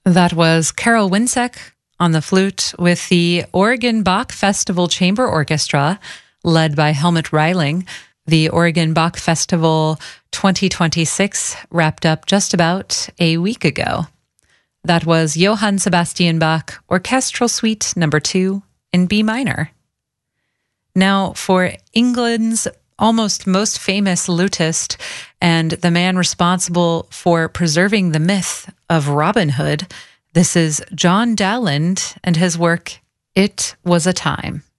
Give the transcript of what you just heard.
That was Carol Winsek on the flute with the Oregon Bach Festival Chamber Orchestra, led by Helmut Reiling. The Oregon Bach Festival 2026 wrapped up just about a week ago. That was Johann Sebastian Bach Orchestral Suite No. 2 in B minor. Now, for England's almost most famous lutist and the man responsible for preserving the myth of Robin Hood, this is John Dowland and his work, It Was a Time.